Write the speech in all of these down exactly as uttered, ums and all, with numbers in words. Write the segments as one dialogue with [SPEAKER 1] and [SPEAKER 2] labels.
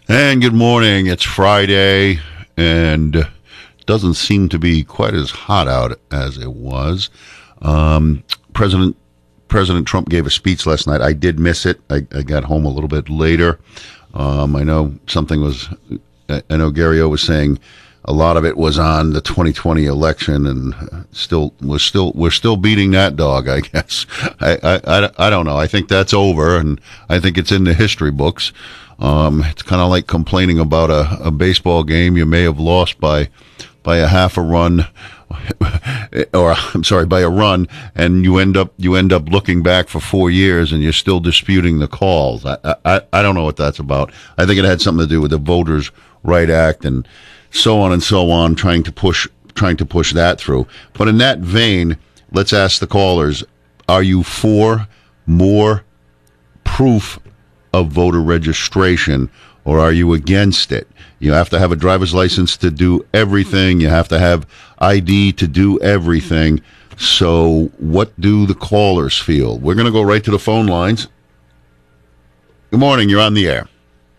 [SPEAKER 1] And good morning. It's Friday, and doesn't seem to be quite as hot out as it was. Um, President President Trump gave a speech last night. I did miss it. I, I got home a little bit later. Um, I know something was. I know Gary O was saying a lot of it was on the twenty twenty election, and still we're still we're still beating that dog. I guess. I I, I, I don't know. I think that's over, and I think it's in the history books. Um, it's kind of like complaining about a, a baseball game you may have lost by by a half a run, or I'm sorry, by a run, and you end up you end up looking back for four years and you're still disputing the calls. I I, I don't know what that's about. I think it had something to do with the Voters' Right Act and so on and so on, trying to push trying to push that through. But in that vein, let's ask the callers: are you for more proof of voter registration, or are you against it? You have to have a driver's license to do everything. You have to have I D to do everything. So what do the callers feel? We're going to go right to the phone lines. Good morning. You're on the air.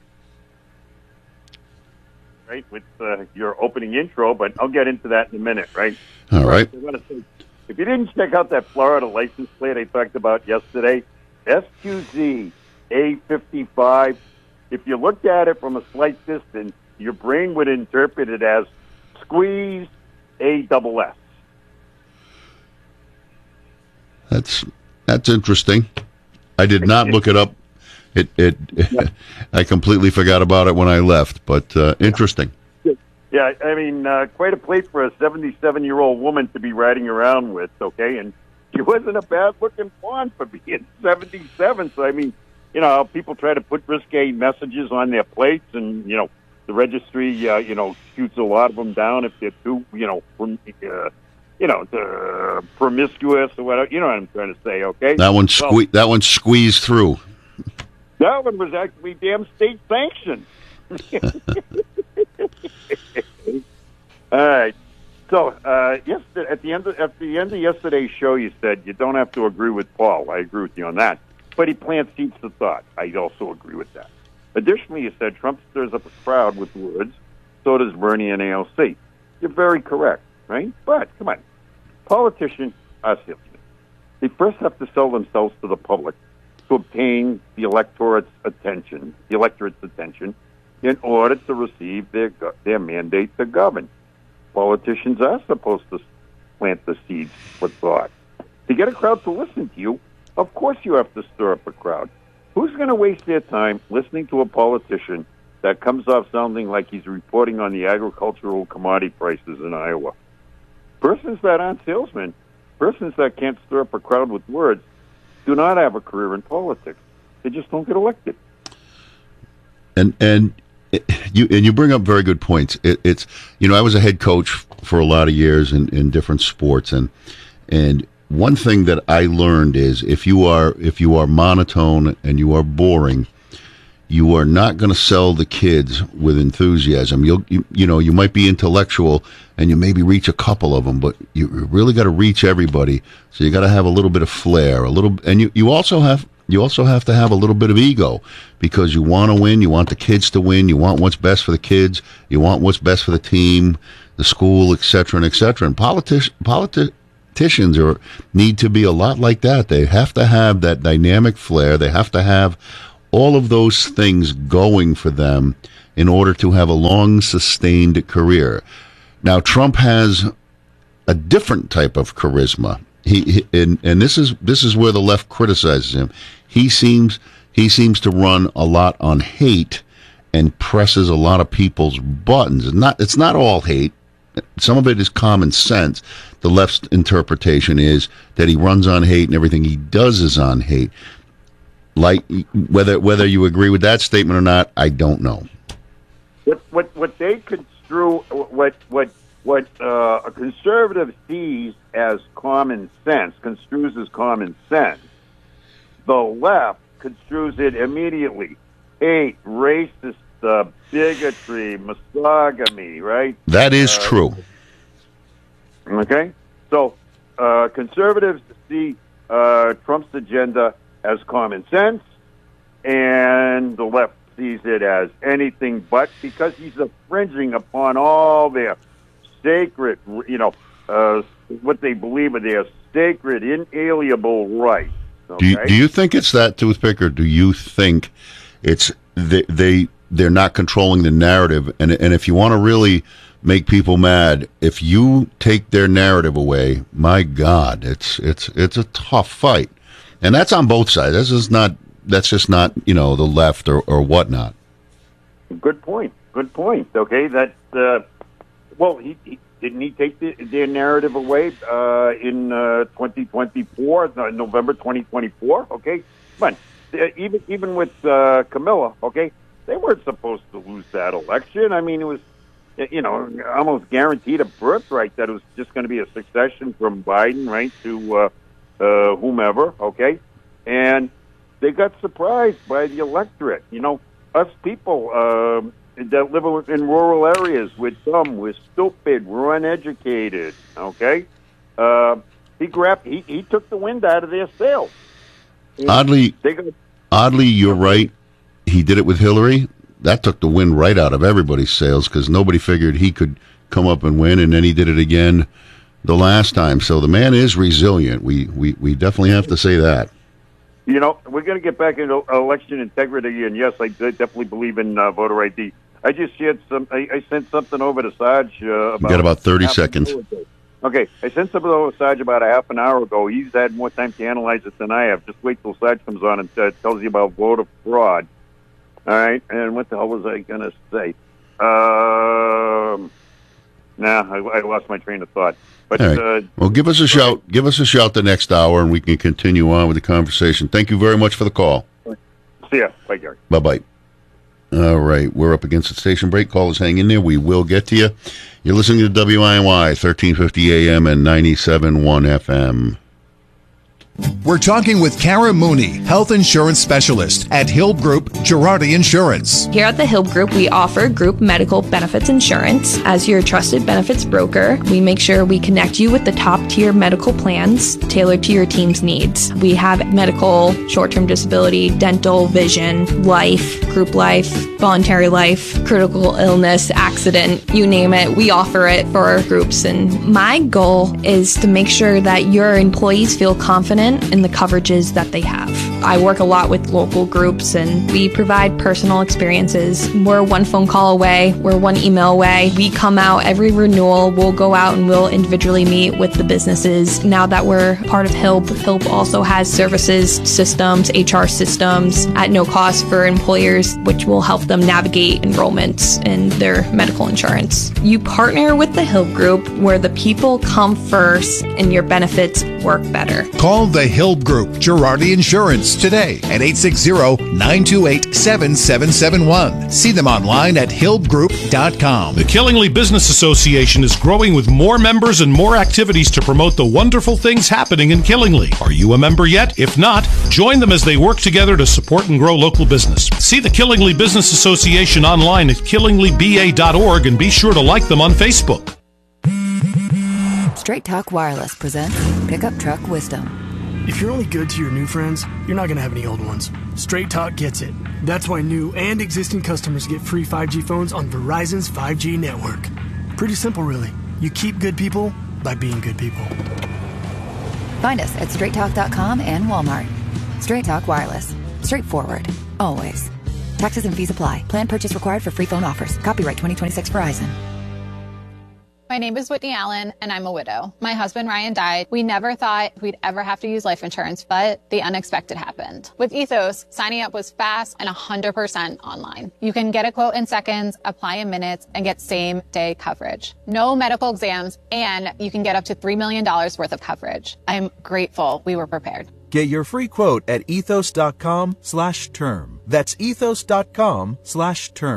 [SPEAKER 2] Right, with uh, your opening intro, but I'll get into that in a minute, right?
[SPEAKER 1] All right.
[SPEAKER 2] I say, if you didn't check out that Florida license plate I talked about yesterday, S Q Z A fifty-five, if you looked at it from a slight distance, your brain would interpret it as squeeze A double S.
[SPEAKER 1] That's that's interesting. I did not look it up. It it
[SPEAKER 2] Yeah.
[SPEAKER 1] I completely forgot about it when I left, but uh, interesting.
[SPEAKER 2] Yeah, I mean, uh, quite a plate for a seventy-seven-year-old woman to be riding around with, okay? And she wasn't a bad-looking blonde for being seventy-seven, so I mean, you know, people try to put risque messages on their plates, and, you know, the registry, uh, you know, shoots a lot of them down if they're too, you know, prom- uh, you know, uh, promiscuous or whatever. You know what I'm trying to say, okay?
[SPEAKER 1] That one sque-
[SPEAKER 2] well,
[SPEAKER 1] that one squeezed through.
[SPEAKER 2] That one was actually damn state sanctioned. All right. So, uh, yesterday, at the end of, at the end of yesterday's show, you said you don't have to agree with Paul. I agree with you on that. But he plants seeds of thought. I also agree with that. Additionally, you said Trump stirs up a crowd with words. So does Bernie and A O C. You're very correct, right? But, come on. Politicians are salesmen. They first have to sell themselves to the public to obtain the electorate's attention, the electorate's attention, in order to receive their their mandate to govern. Politicians are supposed to plant the seeds for thought. To get a crowd to listen to you, of course you have to stir up a crowd. Who's going to waste their time listening to a politician that comes off sounding like he's reporting on the agricultural commodity prices in Iowa? Persons that aren't salesmen, persons that can't stir up a crowd with words, do not have a career in politics. They just don't get elected.
[SPEAKER 1] And and it, you and you bring up very good points. It, it's you know I was a head coach for a lot of years in, in different sports, and and one thing that I learned is if you are if you are monotone and you are boring, you are not going to sell the kids with enthusiasm. You'll you, you know you might be intellectual and you maybe reach a couple of them, but you really got to reach everybody. So you got to have a little bit of flair, a little, and you, you also have you also have to have a little bit of ego because you want to win. You want the kids to win. You want what's best for the kids. You want what's best for the team, the school, et cetera, and et cetera. And politi- politicians are need to be a lot like that. They have to have that dynamic flair. They have to have all of those things going for them in order to have a long, sustained career. Now, Trump has a different type of charisma. He, he and, and this is this is where the left criticizes him. He seems he seems to run a lot on hate and presses a lot of people's buttons. It's not it's not all hate. Some of it is common sense. The left's interpretation is that he runs on hate and everything he does is on hate. Like whether whether you agree with that statement or not, I don't know.
[SPEAKER 2] What what what they construe what what what uh, a conservative sees as common sense construes as common sense. The left construes it immediately. Hate, racist, uh, bigotry, misogyny. Right.
[SPEAKER 1] That is
[SPEAKER 2] uh,
[SPEAKER 1] true.
[SPEAKER 2] Okay. So uh, conservatives see uh, Trump's agenda as common sense, and the left sees it as anything but, because he's infringing upon all their sacred, you know, uh, what they believe are their sacred, inalienable rights. Okay?
[SPEAKER 1] Do you, do you think it's that, Toothpick, or do you think it's they, they they're not controlling the narrative? And and if you want to really make people mad, if you take their narrative away, my God, it's it's it's a tough fight, and that's on both sides. This is not that's just not you know the left or or whatnot.
[SPEAKER 2] Good point. Good point. Okay, that uh, well, he, he didn't he take the, their narrative away uh, in uh, twenty twenty-four, uh, November twenty twenty-four. Okay, but uh, even even with uh, Camilla, okay, they weren't supposed to lose that election. I mean, it was, you know, almost guaranteed a birthright that it was just going to be a succession from Biden, right, to uh, uh, whomever, okay? And they got surprised by the electorate. You know, us people um, that live in rural areas, we're dumb, we're stupid, we're uneducated, okay? Uh, he grabbed, he, he took the wind out of their sails.
[SPEAKER 1] Oddly,
[SPEAKER 2] they got,
[SPEAKER 1] oddly, you're right. He did it with Hillary. That took the wind right out of everybody's sails because nobody figured he could come up and win, and then he did it again the last time. So the man is resilient. We we, we definitely have to say that.
[SPEAKER 2] You know, we're going to get back into election integrity, and yes, I definitely believe in uh, voter I D. I just shared some. I, I sent something over to Sarge. Uh, about
[SPEAKER 1] you got about thirty seconds.
[SPEAKER 2] Okay, I sent something over to Sarge about a half an hour ago. He's had more time to analyze it than I have. Just wait till Sarge comes on and uh, tells you about voter fraud. All right, and what the hell was I going to say? Um, nah, I, I lost my train of thought. But
[SPEAKER 1] right.
[SPEAKER 2] uh,
[SPEAKER 1] well, give us a shout. Give us a shout the next hour, and we can continue on with the conversation. Thank you very much for the call.
[SPEAKER 2] See ya. Bye, Gary.
[SPEAKER 1] Bye bye. All right, we're up against the station break. Callers, hang in there. We will get to you. You're listening to W I N Y, thirteen fifty A M and ninety-seven point one F M.
[SPEAKER 3] We're talking with Kara Mooney, health insurance specialist at Hill Group Girardi Insurance.
[SPEAKER 4] Here at the Hill Group, we offer group medical benefits insurance. As your trusted benefits broker, we make sure we connect you with the top-tier medical plans tailored to your team's needs. We have medical, short-term disability, dental, vision, life, group life, voluntary life, critical illness, accident, you name it. We offer it for our groups. And my goal is to make sure that your employees feel confident in the coverages that they have. I work a lot with local groups, and we provide personal experiences. We're one phone call away. We're one email away. We come out every renewal. We'll go out and we'll individually meet with the businesses. Now that we're part of H I L P, H I L P also has services, systems, H R systems at no cost for employers, which will help them navigate enrollments in their medical insurance. You partner with the H I L P Group, where the people come first and your benefits work better.
[SPEAKER 3] Call the Hill Group Girardi Insurance today at eight six zero, nine two eight, seven seven seven one. See them online at hill group dot com.
[SPEAKER 5] The Killingly Business Association is growing with more members and more activities to promote the wonderful things happening in Killingly. Are you a member yet? If not, join them as they work together to support and grow local business. See the Killingly Business Association online at killingly b a dot org and be sure to like them on Facebook.
[SPEAKER 6] Straight Talk Wireless presents Pickup Truck Wisdom.
[SPEAKER 7] If you're only good to your new friends, you're not going to have any old ones. Straight Talk gets it. That's why new and existing customers get free five G phones on Verizon's five G network. Pretty simple, really. You keep good people by being good people.
[SPEAKER 6] Find us at straight talk dot com and Walmart. Straight Talk Wireless. Straightforward. Always. Taxes and fees apply. Plan purchase required for free phone offers. Copyright twenty twenty-six Verizon.
[SPEAKER 8] My name is Whitney Allen, and I'm a widow. My husband, Ryan, died. We never thought we'd ever have to use life insurance, but the unexpected happened. With Ethos, signing up was fast and one hundred percent online. You can get a quote in seconds, apply in minutes, and get same-day coverage. No medical exams, and you can get up to three million dollars worth of coverage. I'm grateful we were prepared.
[SPEAKER 9] Get your free quote at ethos dot com slash term. That's ethos dot com slash term.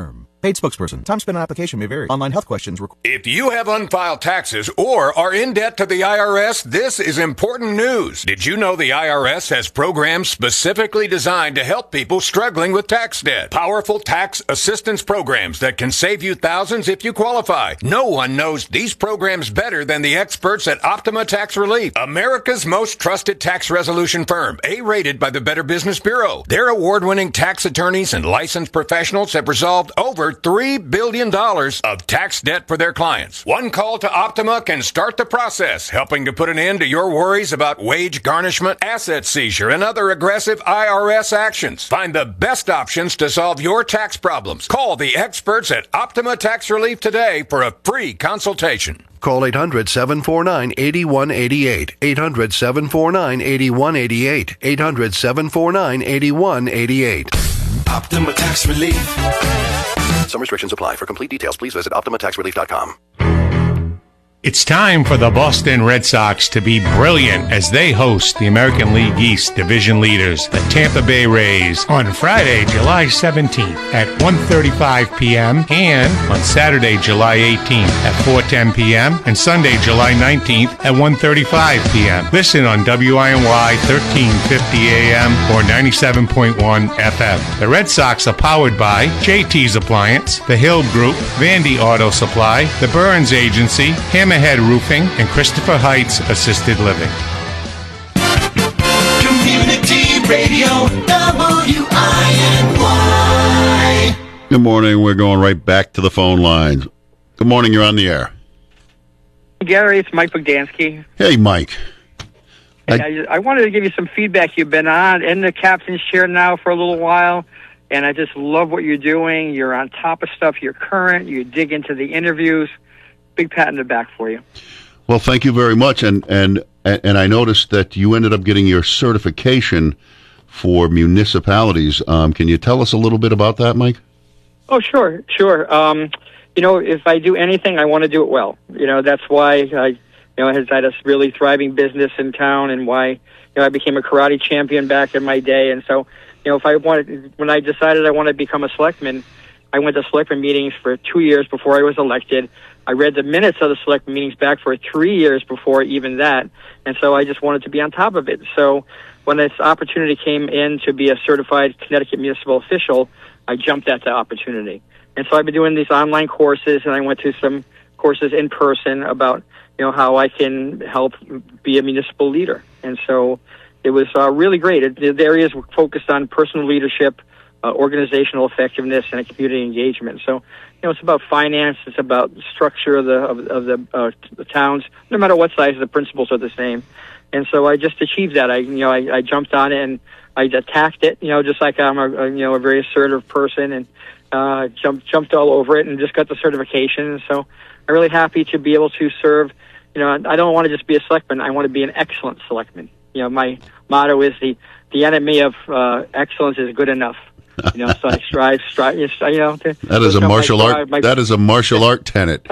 [SPEAKER 9] Paid spokesperson. Time spent on application may vary. Online health questions require.
[SPEAKER 10] If you have unfiled taxes or are in debt to the I R S, this is important news. Did you know the I R S has programs specifically designed to help people struggling with tax debt? Powerful tax assistance programs that can save you thousands if you qualify. No one knows these programs better than the experts at Optima Tax Relief, America's most trusted tax resolution firm, A-rated by the Better Business Bureau. Their award-winning tax attorneys and licensed professionals have resolved over three billion dollars of tax debt for their clients. One call to Optima can start the process, helping to put an end to your worries about wage garnishment, asset seizure, and other aggressive I R S actions. Find the best options to solve your tax problems. Call the experts at Optima Tax Relief today for a free consultation.
[SPEAKER 11] Call eight hundred, seven four nine, eight one eight eight. eight hundred, seven four nine, eight one eight eight. eight hundred, seven four nine, eight one eight eight.
[SPEAKER 12] Optima Tax Relief.
[SPEAKER 11] Some restrictions apply. For complete details, please visit optima tax relief dot com.
[SPEAKER 13] It's time for the Boston Red Sox to be brilliant as they host the American League East division leaders, the Tampa Bay Rays, on Friday, July seventeenth at one thirty-five p.m. and on Saturday, July eighteenth at four ten p.m. and Sunday, July nineteenth at one thirty-five p.m. Listen on W I N Y thirteen fifty A M or ninety-seven point one F M. The Red Sox are powered by J T's Appliance, the Hill Group, Vandy Auto Supply, the Burns Agency, Hammer Head Roofing, and Christopher Heights Assisted Living.
[SPEAKER 12] Community Radio, W I N Y.
[SPEAKER 1] Good morning. We're going right back to the phone lines. Good morning. You're on the air.
[SPEAKER 14] Gary, it's Mike Bogdansky.
[SPEAKER 1] Hey, Mike.
[SPEAKER 14] I, I, I wanted to give you some feedback. You've been on in the captain's chair now for a little while, and I just love what you're doing. You're on top of stuff. You're current. You dig into the interviews. Big pat in the back for you.
[SPEAKER 1] Well, thank you very much. And and and I noticed that you ended up getting your certification for municipalities. Um, can you tell us a little bit about that, Mike?
[SPEAKER 14] Oh, sure, sure. Um, you know, if I do anything, I want to do it well. You know, that's why I, you know, I had a really thriving business in town, and why, you know, I became a karate champion back in my day. And so, you know, if I wanted, when I decided I wanted to become a selectman, I went to selectman meetings for two years before I was elected. I read the minutes of the select meetings back for three years before even that, and so I just wanted to be on top of it. So when this opportunity came in to be a certified Connecticut municipal official, I jumped at the opportunity. And so I've been doing these online courses, and I went to some courses in person about, you know, how I can help be a municipal leader. And so it was uh, really great. It, the areas were focused on personal leadership, uh, organizational effectiveness, and community engagement. So, you know, it's about finance. It's about structure of the of, of the, uh, the towns. No matter what size, the principles are the same. And so I just achieved that. I, you know, I, I jumped on it and I attacked it. You know, just like I'm a, a you know a very assertive person, and uh, jumped jumped all over it and just got the certification. And so I'm really happy to be able to serve. You know, I don't want to just be a selectman. I want to be an excellent selectman. You know, my motto is the the enemy of uh, excellence is good enough. You know, so I strive, strive. You know, to,
[SPEAKER 1] that is a martial
[SPEAKER 14] art.
[SPEAKER 1] art.
[SPEAKER 14] My,
[SPEAKER 1] that is a martial art tenet.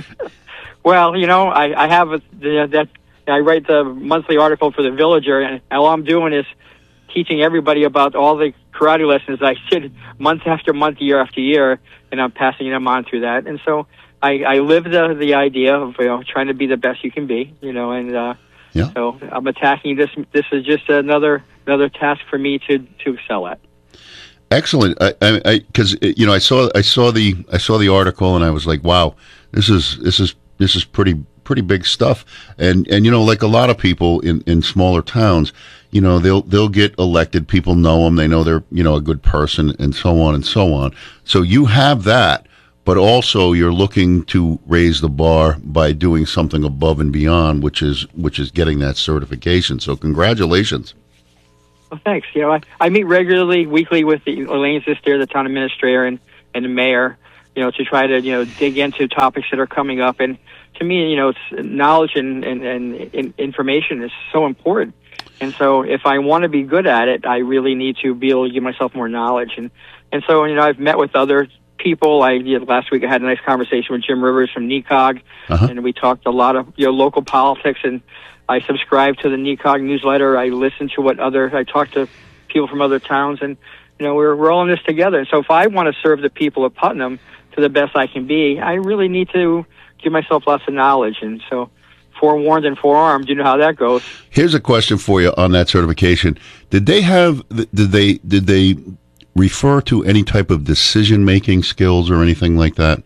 [SPEAKER 14] Well, you know, I, I have a, the, that. I write the monthly article for the Villager, and all I'm doing is teaching everybody about all the karate lessons I did month after month, year after year, and I'm passing them on through that. And so I, I live the the idea of, you know, trying to be the best you can be. You know, and uh,
[SPEAKER 1] yeah.
[SPEAKER 14] so I'm attacking this. This is just another another task for me to to excel at.
[SPEAKER 1] Excellent. I, because you know, I saw, I saw the, I saw the article, and I was like, wow, this is, this is, this is pretty, pretty big stuff. And, and you know, like a lot of people in, in smaller towns, you know, they'll, they'll get elected. People know them. They know they're, you know, a good person, and so on and so on. So you have that, but also you're looking to raise the bar by doing something above and beyond, which is, which is getting that certification. So congratulations.
[SPEAKER 14] Well, thanks. You know, I, I meet regularly, weekly, with the Elaine Zister, the town administrator, and, and the mayor, you know, to try to, you know, dig into topics that are coming up. And to me, you know, it's knowledge and, and, and information is so important. And so if I want to be good at it, I really need to be able to give myself more knowledge. And, and so, you know, I've met with other people. I you know, last week I had a nice conversation with Jim Rivers from N E C O G, uh-huh. and we talked a lot of, you know, local politics, and I subscribe to the N E C O G newsletter. I listen to what other, I talk to people from other towns, and, You know, we're, we're all in this together. And so if I want to serve the people of Putnam to the best I can be, I really need to give myself lots of knowledge. And so forewarned and forearmed, you know how that goes.
[SPEAKER 1] Here's a question for you on that certification. Did they have, did they, did they refer to any type of decision-making skills or anything like that?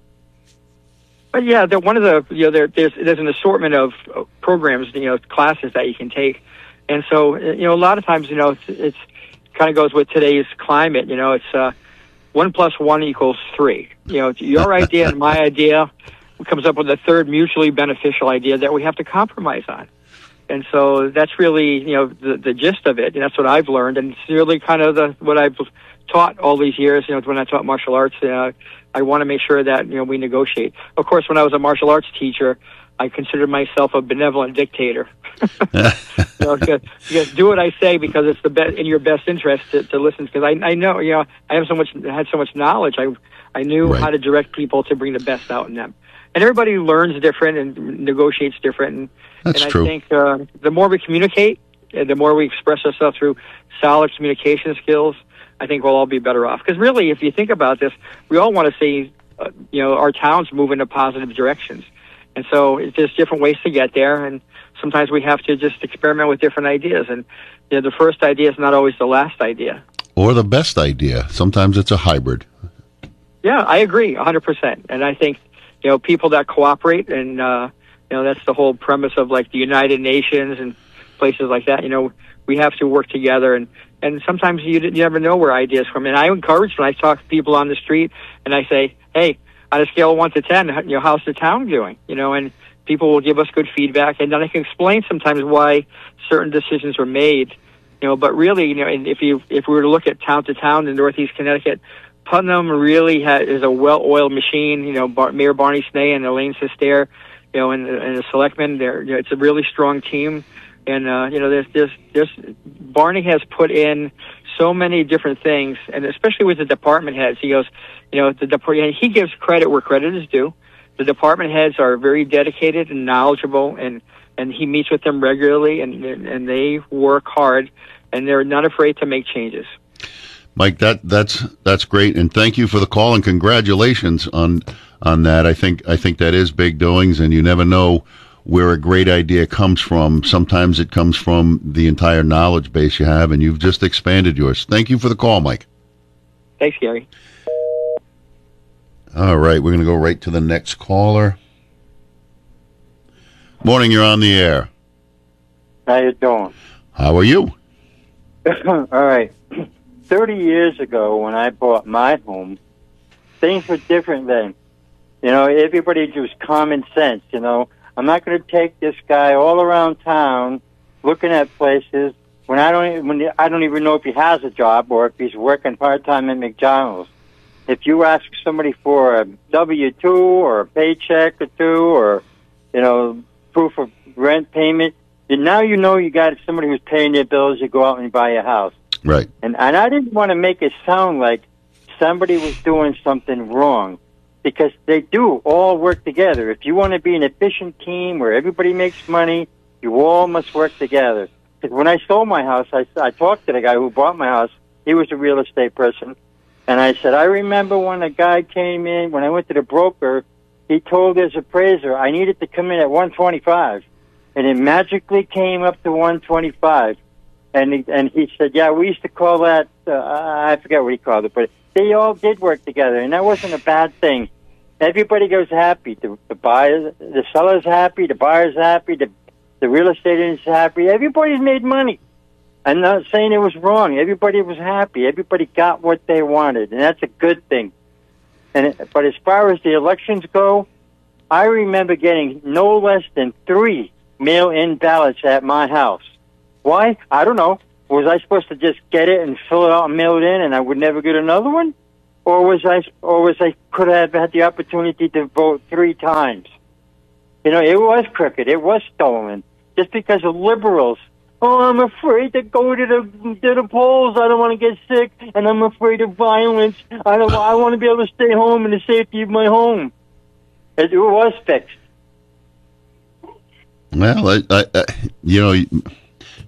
[SPEAKER 14] But yeah, the, one of the, you know, there, there's, there's an assortment of uh, programs, you know, classes that you can take. And so, you know, a lot of times, you know, it's, it's kind of goes with today's climate. You know, it's uh, one plus one equals three. You know, your idea and my idea comes up with a third mutually beneficial idea that we have to compromise on. And so that's really, you know, the, the gist of it. And that's what I've learned. And it's really kind of the, what I've taught all these years. You know, when I taught martial arts, uh, I want to make sure that, you know, we negotiate. Of course, when I was a martial arts teacher, I considered myself a benevolent dictator. So, because, because do what I say because it's the be- in your best interest to, to listen. Because I, I know, you know, I have so much, had so much knowledge. I, I knew
[SPEAKER 1] Right.
[SPEAKER 14] how to direct people to bring the best out in them. And everybody learns different and negotiates different. And,
[SPEAKER 1] That's
[SPEAKER 14] and I
[SPEAKER 1] true.
[SPEAKER 14] think uh, the more we communicate, and the more we express ourselves through solid communication skills, I think we'll all be better off. Because really, if you think about this, we all want to see, uh, you know, our towns move into positive directions. And so it's just different ways to get there. And sometimes we have to just experiment with different ideas. And you know, the first idea is not always the last idea.
[SPEAKER 1] Or the best idea. Sometimes it's a hybrid.
[SPEAKER 14] Yeah, I agree one hundred percent. And I think, you know, people that cooperate, and, uh, you know, that's the whole premise of, like, the United Nations and places like that. You know, we have to work together. And, and sometimes you, you never know where ideas come. And I encourage when I talk to people on the street and I say, hey, on a scale of one to ten, you know, how's the town doing? You know, and people will give us good feedback. And then I can explain sometimes why certain decisions were made. You know, but really, you know, and if you if we were to look at town to town in Northeast Connecticut, Putnam really ha- is a well-oiled machine. You know, Bar- Mayor Barney Snay and Elaine Sestair, you know, and, and the selectmen. They're, you know, it's a really strong team. And uh, you know, there's there's there's Barney has put in so many different things, and especially with the department heads. He goes, you know, the department. He gives credit where credit is due. The department heads are very dedicated and knowledgeable, and and he meets with them regularly, and and they work hard, and they're not afraid to make changes.
[SPEAKER 1] Mike, that that's that's great, and thank you for the call, and congratulations on on that. I think I think that is big doings, and you never know where a great idea comes from. Sometimes it comes from the entire knowledge base you have, and you've just expanded yours. Thank you for the call, Mike.
[SPEAKER 14] Thanks, Gary.
[SPEAKER 1] All right, we're going to go right to the next caller. Morning, you're on the air.
[SPEAKER 15] How you doing?
[SPEAKER 1] How are you?
[SPEAKER 15] All right. Thirty years ago, when I bought my home, things were different then. You know, everybody used common sense. You know, I'm not going to take this guy all around town looking at places when I don't even, when I don't even know if he has a job or if he's working part time at McDonald's. If you ask somebody for a W two or a paycheck or two, or you know, proof of rent payment, then now you know you got somebody who's paying their bills. You go out and you buy a house.
[SPEAKER 1] Right.
[SPEAKER 15] And and I didn't want to make it sound like somebody was doing something wrong, because they do all work together. If you want to be an efficient team where everybody makes money, you all must work together. Because when I sold my house, I, I talked to the guy who bought my house. He was a real estate person. And I said, I remember when a guy came in, when I went to the broker, he told his appraiser I needed to come in at one twenty-five. And it magically came up to one twenty-five. And he, and he said, yeah, we used to call that, uh, I forget what he called it, but they all did work together, and that wasn't a bad thing. Everybody goes happy. The, the buyer, the seller's happy, the buyer's happy, the, the real estate agent's happy. Everybody's made money. I'm not saying it was wrong. Everybody was happy. Everybody got what they wanted, and that's a good thing. And it, but as far as the elections go, I remember getting no less than three mail-in ballots at my house. Why? I don't know. Was I supposed to just get it and fill it out and mail it in, and I would never get another one? Or was I, or was I could have had the opportunity to vote three times? You know, it was crooked. It was stolen. Just because of liberals. Oh, I'm afraid to go to the to the polls. I don't want to get sick, and I'm afraid of violence. I don't. I want to be able to stay home in the safety of my home. It, it was fixed.
[SPEAKER 1] Well, I, I, I, you know,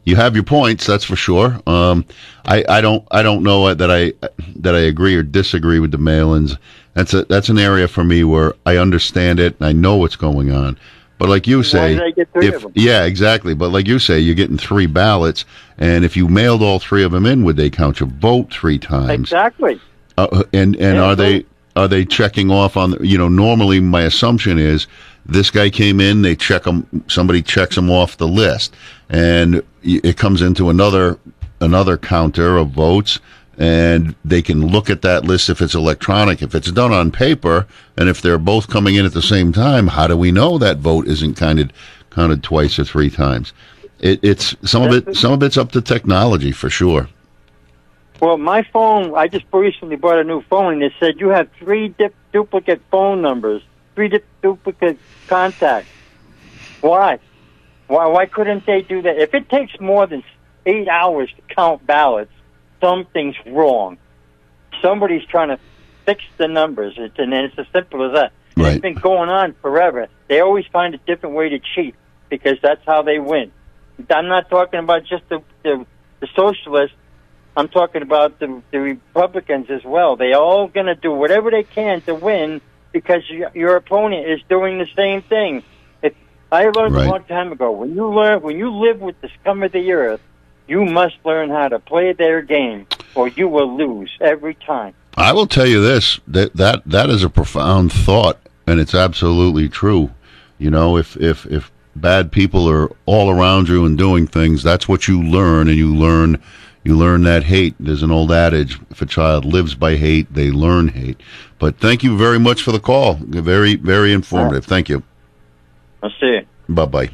[SPEAKER 1] you have your points, that's for sure. Um, I, I don't I don't know that I that I agree or disagree with the mail-ins. That's a that's an area for me where I understand it and I know what's going on. But like you say,
[SPEAKER 15] Why did I get three
[SPEAKER 1] if
[SPEAKER 15] of them?
[SPEAKER 1] yeah, exactly. But like you say, you're getting three ballots, and if you mailed all three of them in, would they count your vote three times?
[SPEAKER 15] Exactly.
[SPEAKER 1] Uh, and and
[SPEAKER 15] Yeah,
[SPEAKER 1] are they
[SPEAKER 15] vote.
[SPEAKER 1] are they checking off on? You know, normally my assumption is this guy came in, they check him, somebody checks him off the list, and it comes into another another counter of votes. And they can look at that list if it's electronic. If it's done on paper, and if they're both coming in at the same time, how do we know that vote isn't counted counted twice or three times? It, it's some of it. Some of it's up to technology for sure.
[SPEAKER 15] Well, my phone, I just recently bought a new phone, and it said you have three dip- duplicate phone numbers, three dip- duplicate contacts. Why? Why? Why couldn't they do that? If it takes more than eight hours to count ballots, something's wrong. Somebody's trying to fix the numbers, it's, and it's as simple as that.
[SPEAKER 1] Right.
[SPEAKER 15] It's been going on forever. They always find a different way to cheat because that's how they win. I'm not talking about just the the, the socialists. I'm talking about the, the Republicans as well. They're all going to do whatever they can to win because your, your opponent is doing the same thing. If I learned
[SPEAKER 1] Right.
[SPEAKER 15] a long time ago, when you learn, when you live with the scum of the earth, you must learn how to play their game, or you will lose every time.
[SPEAKER 1] I will tell you this, that that, that is a profound thought, and it's absolutely true. You know, if, if, if bad people are all around you and doing things, that's what you learn, and you learn you learn that hate. There's an old adage, if a child lives by hate, they learn hate. But thank you very much for the call. Very, very informative. Thank you.
[SPEAKER 15] I'll see you.
[SPEAKER 1] Bye-bye.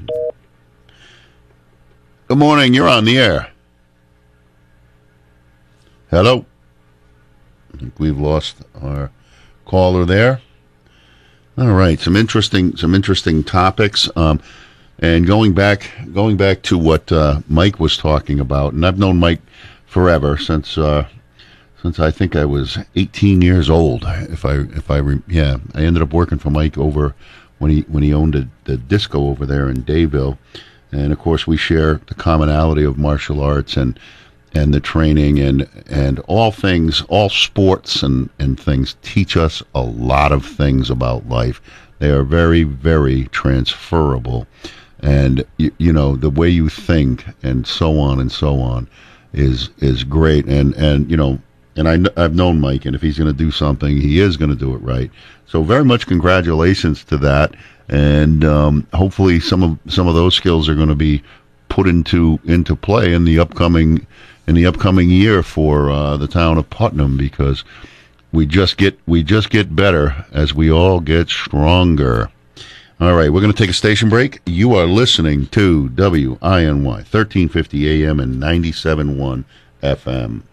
[SPEAKER 1] Good morning. You're on the air. Hello. I think we've lost our caller there. All right, some interesting, some interesting topics. Um, and going back, going back to what uh, Mike was talking about, and I've known Mike forever since uh, since I think I was eighteen years old. If I, if I, re- yeah, I ended up working for Mike over when he when he owned a, the disco over there in Dayville. And of course, we share the commonality of martial arts and and the training and and all things, all sports and, and things teach us a lot of things about life. They are very, very transferable. And, you, you know, the way you think and so on and so on is is great. And, and you know, and I, I've known Mike, and if he's going to do something, he is going to do it right. So very much congratulations to that. And um, hopefully some of some of those skills are going to be put into into play in the upcoming in the upcoming year for uh, the town of Putnam, because we just get we just get better as we all get stronger. All right, we're going to take a station break. You are listening to W I N Y thirteen fifty A M and ninety-seven point one F M.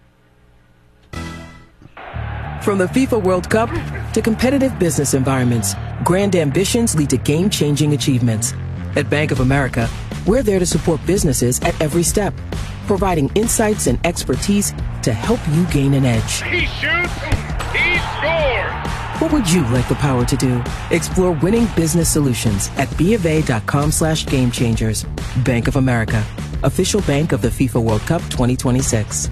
[SPEAKER 16] From the FIFA World Cup to competitive business environments, grand ambitions lead to game-changing achievements. At Bank of America, we're there to support businesses at every step, providing insights and expertise to help you gain an edge.
[SPEAKER 17] He shoots, he scores!
[SPEAKER 16] What would you like the power to do? Explore winning business solutions at bofa.com slash game changers. Bank of America, official bank of the FIFA World Cup twenty twenty-six.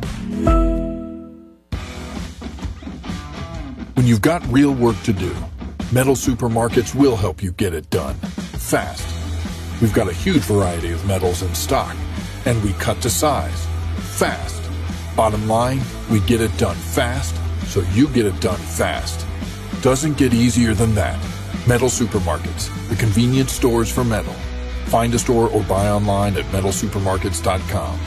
[SPEAKER 18] When you've got real work to do, Metal Supermarkets will help you get it done, fast. We've got a huge variety of metals in stock, and we cut to size, fast. Bottom line, we get it done fast, so you get it done fast. Doesn't get easier than that. Metal Supermarkets, the convenience stores for metal. Find a store or buy online at metal supermarkets dot com.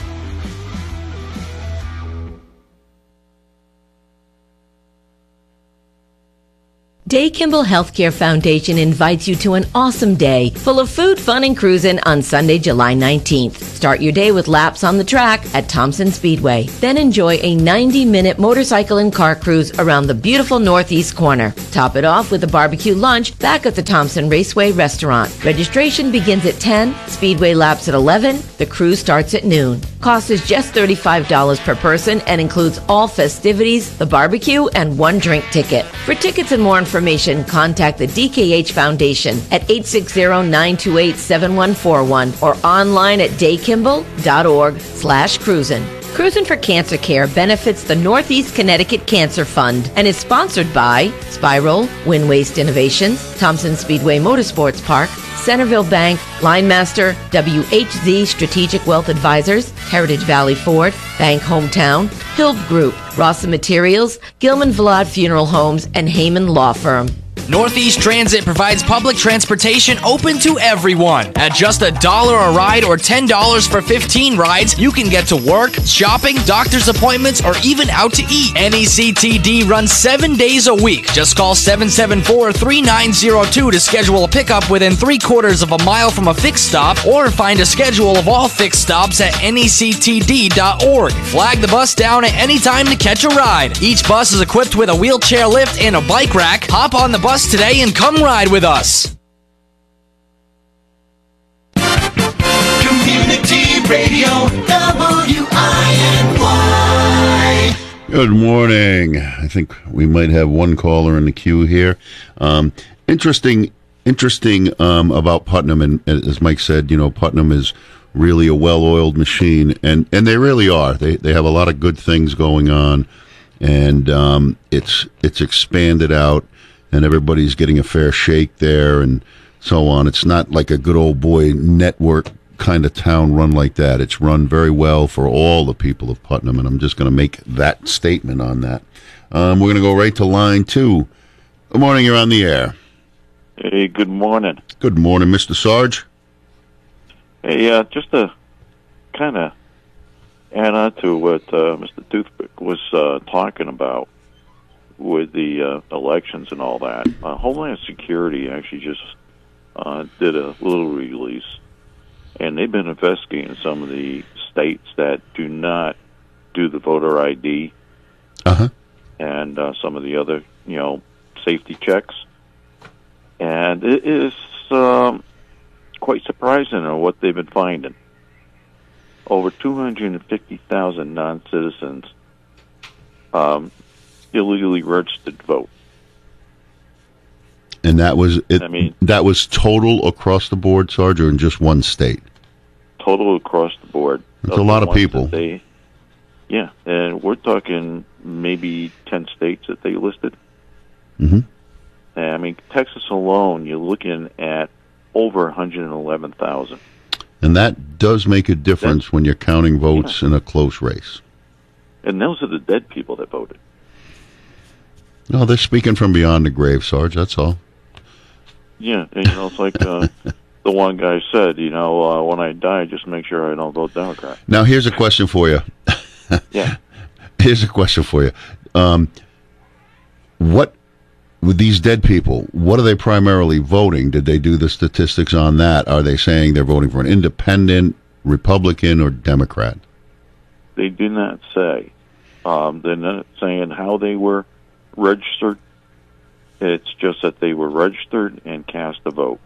[SPEAKER 19] Day Kimball Healthcare Foundation invites you to an awesome day full of food, fun, and cruising on Sunday, July nineteenth. Start your day with laps on the track at Thompson Speedway. Then enjoy a ninety-minute motorcycle and car cruise around the beautiful Northeast Corner. Top it off with a barbecue lunch back at the Thompson Raceway restaurant. Registration begins at ten, Speedway laps at eleven, the cruise starts at noon. Cost is just thirty-five dollars per person and includes all festivities, the barbecue, and one drink ticket. For tickets and more information, contact the D K H Foundation at eight six zero, nine two eight, seven one four one or online at daykimball.org slash cruisin'. Cruisin' for Cancer Care benefits the Northeast Connecticut Cancer Fund and is sponsored by Spiral, Wind Waste Innovations, Thompson Speedway Motorsports Park, Centerville Bank, Linemaster, W H Z Strategic Wealth Advisors, Heritage Valley Ford, Bank Hometown, Hilb Group, Rawson Materials, Gilman Vlad Funeral Homes, and Heyman Law Firm.
[SPEAKER 20] Northeast Transit provides public transportation open to everyone. At just a dollar a ride or ten dollars for fifteen rides, you can get to work, shopping, doctor's appointments, or even out to eat. N E C T D runs seven days a week. Just call seven seven four, three nine zero two to schedule a pickup within three quarters of a mile from a fixed stop, or find a schedule of all fixed stops at N E C T D dot org. Flag the bus down at any time to catch a ride. Each bus is equipped with a wheelchair lift and a bike rack. Hop on the bus today and come ride with us.
[SPEAKER 12] Community Radio, W I N Y.
[SPEAKER 1] Good morning. I think we might have one caller in the queue here. Um, interesting, interesting um, about Putnam, and as Mike said, you know, Putnam is really a well-oiled machine, and, and they really are. They they have a lot of good things going on, and um, it's it's expanded out. And everybody's getting a fair shake there and so on. It's not like a good old boy network kind of town run like that. It's run very well for all the people of Putnam, and I'm just going to make that statement on that. Um, we're going to go right to line two. Good morning, you're on the air.
[SPEAKER 21] Hey, good morning.
[SPEAKER 1] Good morning, Mister Sarge.
[SPEAKER 21] Hey, uh, just to kind of add on to what uh, Mister Toothpick was uh, talking about with the uh, elections and all that. Uh, Homeland Security actually just uh, did a little release, and they've been investigating some of the states that do not do the voter I D
[SPEAKER 1] uh-huh.
[SPEAKER 21] and uh, some of the other, you know, safety checks. And it is um, quite surprising on what they've been finding. Over two hundred fifty thousand non-citizens um, illegally registered to vote.
[SPEAKER 1] And that was it.
[SPEAKER 21] I mean,
[SPEAKER 1] that was total across the board, Sarge, or in just one state?
[SPEAKER 21] Total across the board.
[SPEAKER 1] That's a lot of people.
[SPEAKER 21] They, yeah, and we're talking maybe ten states that they listed.
[SPEAKER 1] Mm-hmm.
[SPEAKER 21] I mean, Texas alone, you're looking at over one hundred eleven thousand.
[SPEAKER 1] And that does make a difference That's, when you're counting votes yeah. in a close race.
[SPEAKER 21] And those are the dead people that voted.
[SPEAKER 1] No, they're speaking from beyond the grave, Sarge, that's all.
[SPEAKER 21] Yeah, and, you know, it's like uh, the one guy said, you know, uh, when I die, just make sure I don't vote Democrat.
[SPEAKER 1] Now, here's a question for you.
[SPEAKER 21] Yeah.
[SPEAKER 1] Here's a question for you. Um, what, with these dead people, what are they primarily voting? Did they do the statistics on that? Are they saying they're voting for an independent, Republican, or Democrat?
[SPEAKER 21] They do not say. Um, they're not saying how they were registered. It's just that they were registered and cast a vote.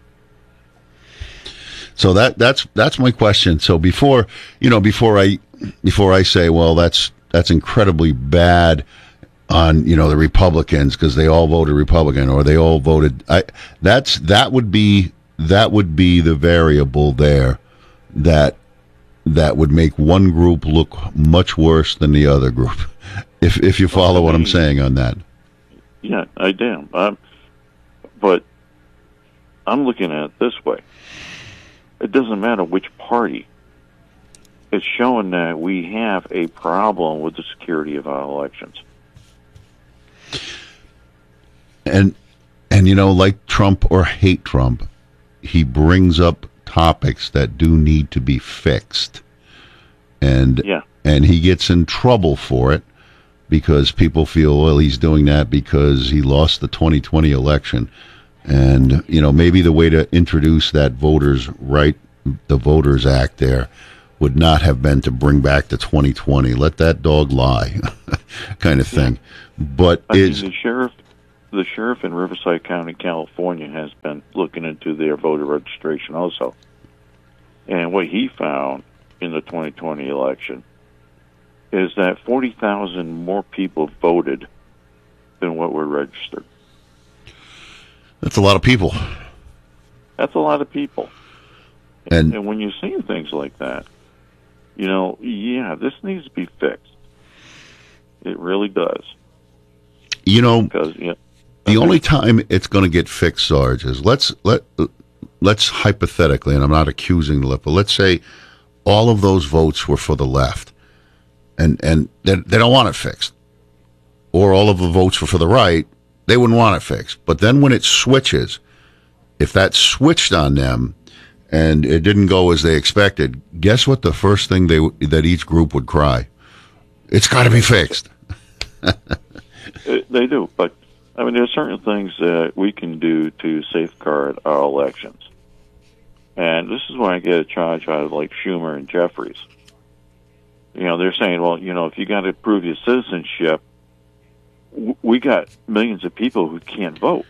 [SPEAKER 1] So that that's that's my question. So before you know, before I before I say, well, that's that's incredibly bad on you know the Republicans because they all voted Republican or they all voted. I that's that would be that would be the variable there that that would make one group look much worse than the other group. If if you follow well, what I'm saying on that.
[SPEAKER 21] Yeah, I do. Um, but I'm looking at it this way. It doesn't matter which party. It's showing that we have a problem with the security of our elections.
[SPEAKER 1] And, and you know, like Trump or hate Trump, he brings up topics that do need to be fixed. And,
[SPEAKER 21] yeah.
[SPEAKER 1] and he gets in trouble for it. Because people feel, well, he's doing that because he lost the twenty twenty election. And, you know, maybe the way to introduce that voters' right, the Voters Act there, would not have been to bring back the twenty twenty. Let that dog lie kind of thing. But
[SPEAKER 21] I
[SPEAKER 1] is
[SPEAKER 21] mean, the sheriff, the sheriff in Riverside County, California, has been looking into their voter registration also. And what he found in the twenty twenty election is that forty thousand more people voted than what were registered.
[SPEAKER 1] That's a lot of people.
[SPEAKER 21] That's a lot of people.
[SPEAKER 1] And,
[SPEAKER 21] and when you're seeing things like that, you know, yeah, this needs to be fixed. It really does.
[SPEAKER 1] You know,
[SPEAKER 21] because, yeah,
[SPEAKER 1] the only time it's going to get fixed, Sarge, is let's let let's hypothetically, and I'm not accusing the left, but let's say all of those votes were for the left, and and they, they don't want it fixed, or all of the votes were for the right, they wouldn't want it fixed. But then when it switches, if that switched on them and it didn't go as they expected, guess what? The first thing they that each group would cry, it's got to be fixed.
[SPEAKER 21] They do, but I mean, there are certain things that we can do to safeguard our elections. And this is why I get a charge out of like Schumer and Jeffries. You know, they're saying, well, you know, if you got to prove your citizenship, w- we got millions of people who can't vote.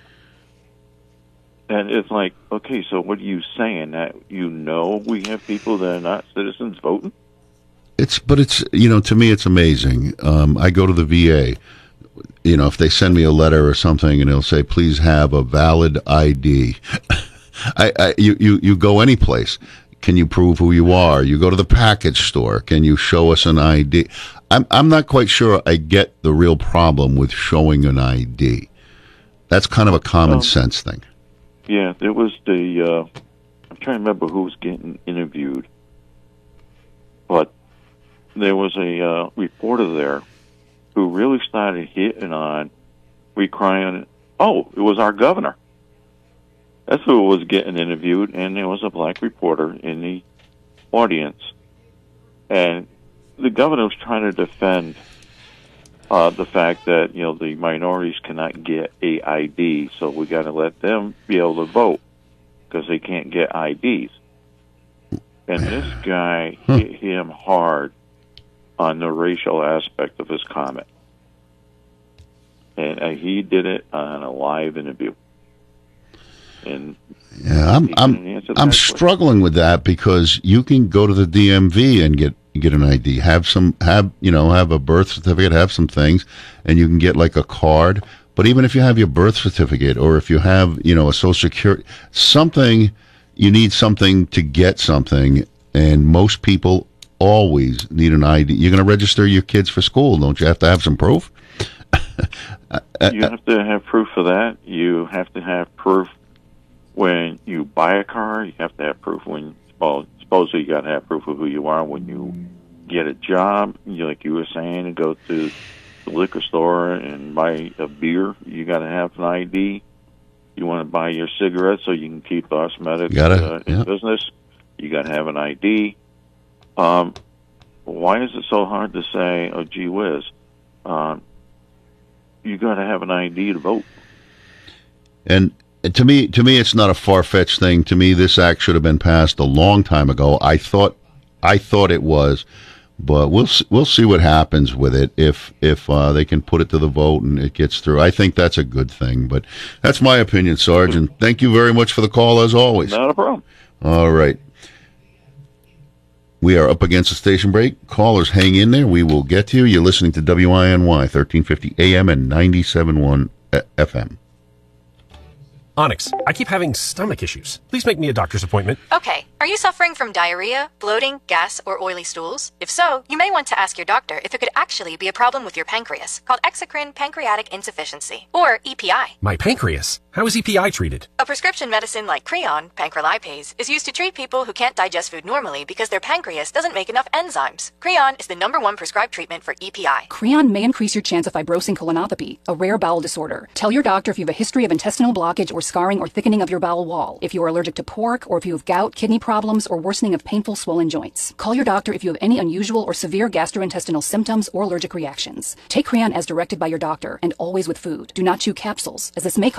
[SPEAKER 21] And it's like, okay, so what are you saying? That you know we have people that are not citizens voting?
[SPEAKER 1] It's, but it's, you know, to me, it's amazing. Um, I go to the V A. You know, if they send me a letter or something and it'll say, please have a valid I D. I, I, you, you, you go any place. Can you prove who you are? You go to the package store. Can you show us an I D? I'm, I'm not quite sure I get the real problem with showing an I D. That's kind of a common um, sense thing.
[SPEAKER 21] Yeah, there was the, uh, I'm trying to remember who was getting interviewed, but there was a uh, reporter there who really started hitting on, we crying, oh, it was our governor. That's who was getting interviewed, and there was a black reporter in the audience. And the governor was trying to defend uh, the fact that, you know, the minorities cannot get a I D, so we got to let them be able to vote because they can't get I Ds. And this guy hit him hard on the racial aspect of his comment. And uh, he did it on a live interview. And
[SPEAKER 1] yeah, I'm I'm I'm struggling with that because you can go to the D M V and get get an I D, have some have you know have a birth certificate, have some things, and you can get like a card. But even if you have your birth certificate or if you have you know a social security something, you need something to get something, and most people always need an I D. You're going to register your kids for school, don't you have to have some proof?
[SPEAKER 21] You have to have proof for that. You have to have proof when you buy a car. You have to have proof when, well, supposedly you got to have proof of who you are when you get a job. You, like you were saying, and go to the liquor store and buy a beer, you got to have an I D. You want to buy your cigarettes so you can keep Osmedics uh, in yeah. business, you got to have an I D. Um, why is it so hard to say, oh, gee whiz, um, you got to have an I D to vote?
[SPEAKER 1] And to me, to me, it's not a far-fetched thing. To me, this act should have been passed a long time ago. I thought, I thought it was, but we'll we'll see what happens with it if if uh, they can put it to the vote and it gets through. I think that's a good thing. But that's my opinion, Sergeant. Thank you very much for the call, as always.
[SPEAKER 21] Not a problem.
[SPEAKER 1] All right. We are up against a station break. Callers, hang in there. We will get to you. You're listening to W I N Y, thirteen fifty A M and ninety-seven point one F M.
[SPEAKER 2] Onyx, I keep having stomach issues. Please make me a doctor's appointment.
[SPEAKER 22] Okay. Are you suffering from diarrhea, bloating, gas, or oily stools? If so, you may want to ask your doctor if it could actually be a problem with your pancreas, called exocrine pancreatic insufficiency, or E P I.
[SPEAKER 2] My pancreas? How is E P I treated?
[SPEAKER 22] A prescription medicine like Creon, pancrelipase, is used to treat people who can't digest food normally because their pancreas doesn't make enough enzymes. Creon is the number one prescribed treatment for E P I.
[SPEAKER 23] Creon may increase your chance of fibrosing colonopathy, a rare bowel disorder. Tell your doctor if you have a history of intestinal blockage or scarring or thickening of your bowel wall, if you are allergic to pork, or if you have gout, kidney problems, or worsening of painful swollen joints. Call your doctor if you have any unusual or severe gastrointestinal symptoms or allergic reactions. Take Creon as directed by your doctor, and always with food. Do not chew capsules, as this may cause mouth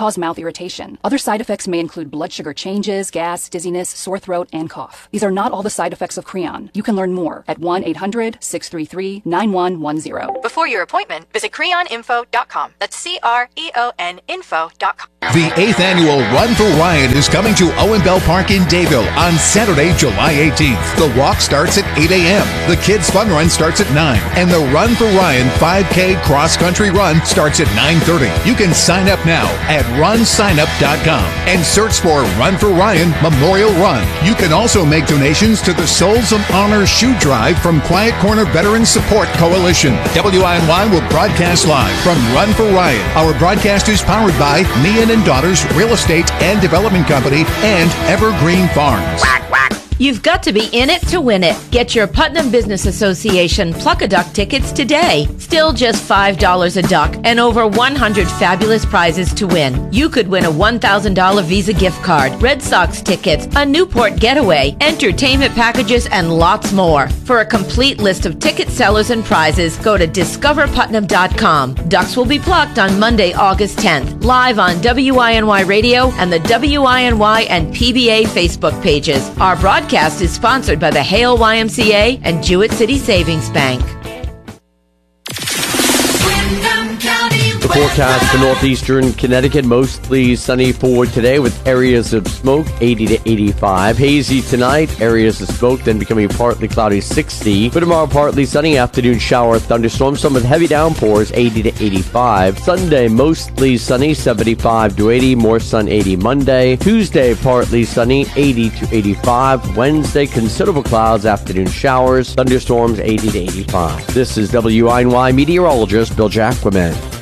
[SPEAKER 23] irritation. Other side effects may include blood sugar changes, gas, dizziness, sore throat, and cough. These are not all the side effects of Creon. You can learn more at one eight hundred, six three three, nine one one zero.
[SPEAKER 22] Before your appointment, visit creon info dot com. That's C R E O N info dot com.
[SPEAKER 3] The eighth annual Run for Ryan is coming to Owen Bell Park in Dayville on Saturday, July eighteenth. The walk starts at eight a.m. The Kids Fun Run starts at nine. And the Run for Ryan five K Cross Country Run starts at nine thirty. You can sign up now at run sign up dot com and search for Run for Ryan Memorial Run. You can also make donations to the Souls of Honor Shoe Drive from Quiet Corner Veterans Support Coalition. W I N Y will broadcast live from Run for Ryan. Our broadcast is powered by Meehan and Daughters Real Estate and Development Company and Evergreen Farms.
[SPEAKER 19] Quack, quack. You've got to be in it to win it. Get your Putnam Business Association Pluck-a-Duck tickets today. Still just five dollars a duck and over one hundred fabulous prizes to win. You could win a one thousand dollars Visa gift card, Red Sox tickets, a Newport getaway, entertainment packages, and lots more. For a complete list of ticket sellers and prizes, go to discover putnam dot com. Ducks will be plucked on Monday, August tenth, live on W I N Y Radio and the W I N Y and P B A Facebook pages. Our broadcast Podcast is sponsored by the Hale Y M C A and Jewett City Savings Bank.
[SPEAKER 4] The forecast for northeastern Connecticut, mostly sunny for today with areas of smoke, eighty to eighty-five. Hazy tonight, areas of smoke, then becoming partly cloudy, sixty. For tomorrow, partly sunny, afternoon shower, thunderstorms, some with heavy downpours, eighty to eighty-five. Sunday, mostly sunny, seventy-five to eighty. More sun, eighty Monday. Tuesday, partly sunny, eighty to eighty-five. Wednesday, considerable clouds, afternoon showers, thunderstorms, eighty to eighty-five. This is W I N Y meteorologist Bill Jacquemin.